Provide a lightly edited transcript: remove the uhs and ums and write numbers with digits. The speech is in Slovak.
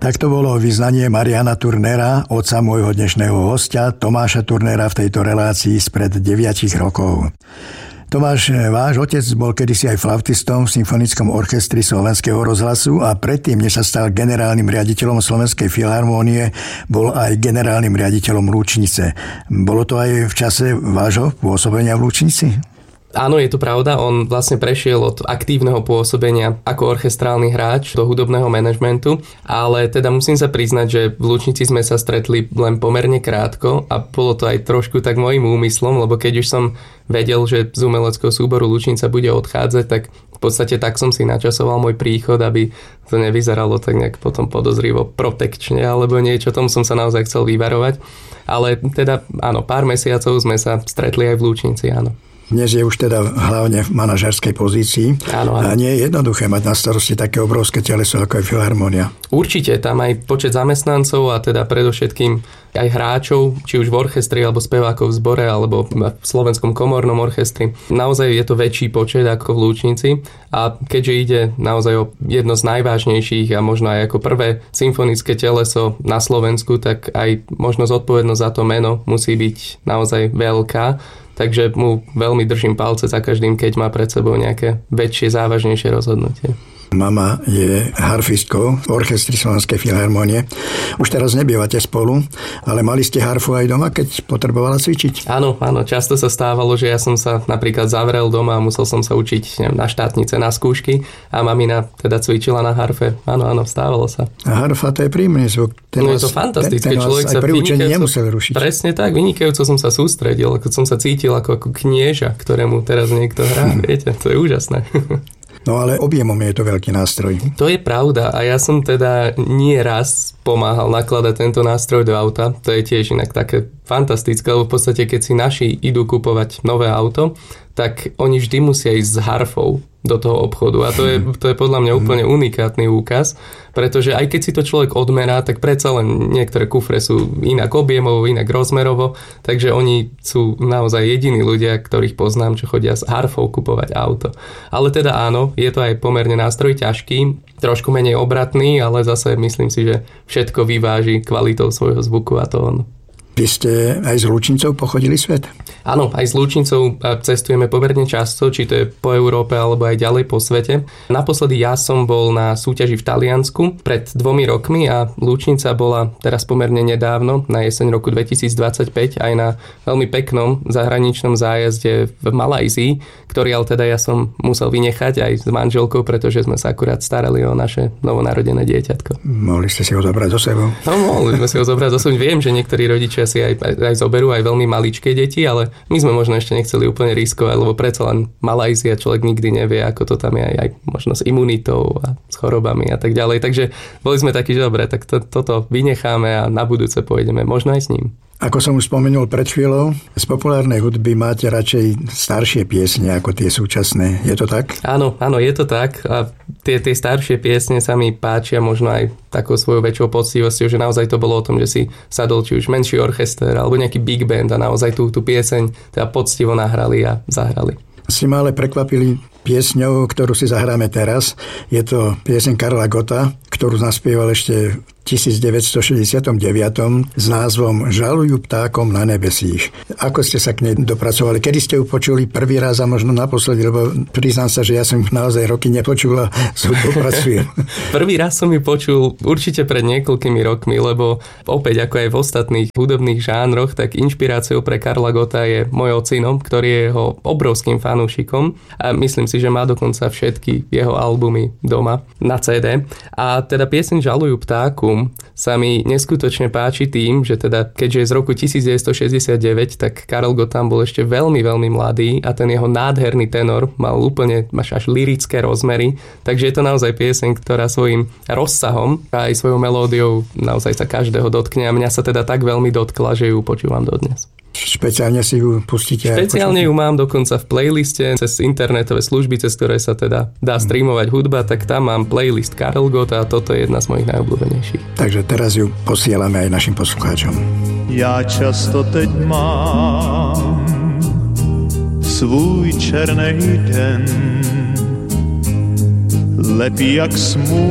Tak to bolo vyznanie Mariana Turnera, otca môjho dnešného hostia, Tomáša Turnera v tejto relácii spred 9 rokov. Tomáš, váš otec bol kedysi aj flautistom v Symfonickom orchestri Slovenského rozhlasu a predtým, než sa stal generálnym riaditeľom Slovenskej filharmónie, bol aj generálnym riaditeľom Lúčnice. Bolo to aj v čase vášho pôsobenia v Lúčnici? Áno, je to pravda. On vlastne prešiel od aktívneho pôsobenia ako orchestrálny hráč do hudobného manažmentu, ale teda musím sa priznať, že v Lúčnici sme sa stretli len pomerne krátko a bolo to aj trošku tak môjim úmyslom, lebo keď už som vedel, že z umeleckého súboru Lúčnica bude odchádzať, tak v podstate tak som si načasoval môj príchod, aby to nevyzeralo tak nejak potom podozrivo protekčne alebo niečo, tomu som sa naozaj chcel vyvarovať. Ale teda áno, pár mesiacov sme sa stretli aj v Lúčnici, áno. Dnes je už teda hlavne v manažerskej pozícii. Áno. A nie je jednoduché mať na starosti také obrovské teleso, ako je filharmónia. Určite, tam aj počet zamestnancov a teda predovšetkým aj hráčov, či už v orchestri, alebo spevákov v zbore, alebo v Slovenskom komornom orchestri. Naozaj je to väčší počet ako v Lúčnici a keďže ide naozaj o jedno z najvážnejších a možno aj ako prvé symfonické teleso na Slovensku, tak aj možno zodpovednosť za to meno musí byť naozaj veľká. Takže mu veľmi držím palce za každým, keď má pred sebou nejaké väčšie, závažnejšie rozhodnutie. Mama je harfistkou v orchestri Slovenskej filharmónie. Už teraz nebývate spolu, ale mali ste harfu aj doma, keď potrebovala cvičiť? Áno, často sa stávalo, že ja som sa napríklad zavrel doma a musel som sa učiť na štátnice, na skúšky a mamina teda cvičila na harfe. Áno, stávalo sa. A harfa to je príjemný zvuk. Je to fantastické, človek sa nemusel rušiť. Presne tak, vynikajúco som sa sústredil, ako som sa cítil ako knieža, ktorému teraz niekto hrá. Viete, to je úžasné. No ale objemom je to veľký nástroj. To je pravda a ja som teda nie raz pomáhal nakladať tento nástroj do auta. To je tiež inak také fantastické, lebo v podstate keď si naši idú kupovať nové auto, tak oni vždy musia ísť s harfou do toho obchodu a to je podľa mňa úplne unikátny úkaz, pretože aj keď si to človek odmerá, tak predsa len niektoré kufre sú inak objemovo, inak rozmerovo, takže oni sú naozaj jediní ľudia, ktorých poznám, čo chodia s harfou kupovať auto. Ale teda áno, je to aj pomerne nástroj ťažký, trošku menej obratný, ale zase myslím si, že všetko vyváži kvalitou svojho zvuku a tónu. Vy ste aj s Lúčnicou pochodili svet? Áno, aj s Lúčnicou cestujeme pomerne často, či to je po Európe alebo aj ďalej po svete. Naposledy ja som bol na súťaži v Taliansku pred 2 rokmi a Lúčnica bola teraz pomerne nedávno, na jeseň roku 2025, aj na veľmi peknom zahraničnom zájazde v Malajzii, ktorý ale teda ja som musel vynechať aj s manželkou, pretože sme sa akurát starali o naše novonarodené dieťatko. Mohli ste si ho zobrať so sebou? No, mohli sme si ho zobrať so sebou. Viem, že niektorí rodičia si aj zoberú aj veľmi maličké deti, ale my sme možno ešte nechceli úplne riskovať, lebo predsa len Malajzia človek nikdy nevie, ako to tam je aj možno s imunitou a s chorobami a tak ďalej. Takže boli sme takí, že dobre, tak toto vynecháme a na budúce pôjdeme možno aj s ním. Ako som už spomenul pred chvíľou, z populárnej hudby máte radšej staršie piesne ako tie súčasné. Je to tak? Áno, je to tak. A tie staršie piesne sa mi páčia možno aj takou svojou väčšou poctivosťou, že naozaj to bolo o tom, že si sadol či už menší orchester alebo nejaký big band a naozaj tú pieseň teda poctivo nahrali a zahrali. Si ma ale prekvapili piesňou, ktorú si zahráme teraz. Je to pieseň Karla Gotta, ktorú naspieval ešte v 1969 s názvom Žalujú ptákom na nebesích. Ako ste sa k nej dopracovali? Kedy ste ju počuli prvý raz a možno naposledy, lebo priznám sa, že ja som naozaj roky nepočul a s hudbou pracujem. Prvý raz som ju počul určite pred niekoľkými rokmi, lebo opäť ako aj v ostatných hudobných žánroch, tak inšpiráciou pre Karla Gotta je môj ocino, ktorý je jeho obrovským fanúšikom a myslím si, že má dokonca všetky jeho albumy doma na CD. A teda pieseň Žalujú ptáku sa mi neskutočne páči tým, že teda keďže je z roku 1969, tak Karel Gott tam bol ešte veľmi, veľmi mladý a ten jeho nádherný tenor mal úplne až lyrické rozmery, takže je to naozaj pieseň, ktorá svojím rozsahom a aj svojou melódiou naozaj sa každého dotkne a mňa sa teda tak veľmi dotkla, že ju počúvam dodnes. Špeciálne si ju pustíte? Špeciálne ju mám dokonca v playliste cez internetové služby, cez ktoré sa teda dá streamovať hudba, tak tam mám playlist Karel Gott a toto je jedna z mojich najobľúbenejších. Takže teraz ju posielame aj našim poslucháčom. Já často teď mám svůj černý den, lepí jak smůla